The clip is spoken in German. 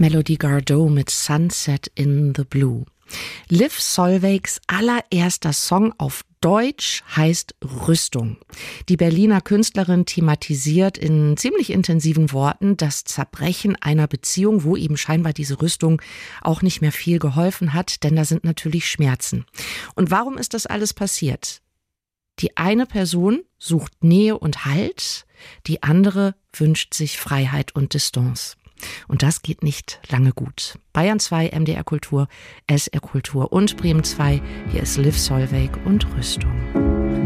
Melody Gardot mit Sunset in the Blue. Liv Solveigs allererster Song auf Deutsch heißt Rüstung. Die Berliner Künstlerin thematisiert in ziemlich intensiven Worten das Zerbrechen einer Beziehung, wo eben scheinbar diese Rüstung auch nicht mehr viel geholfen hat, denn da sind natürlich Schmerzen. Und warum ist das alles passiert? Die eine Person sucht Nähe und Halt, die andere wünscht sich Freiheit und Distanz. Und das geht nicht lange gut. Bayern 2, MDR Kultur, SR Kultur und Bremen 2. Hier ist Liv Solveig und Rüstung.